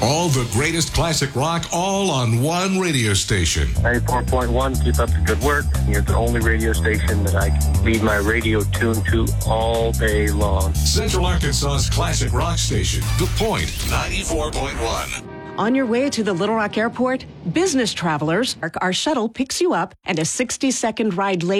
All the greatest classic rock, all on one radio station. 94.1, keep up the good work. You're the only radio station that I can leave my radio tuned to all day long. Central Arkansas's classic rock station, The Point, 94.1. On your way to the Little Rock Airport, business travelers, our shuttle picks you up, and a 60-second ride later.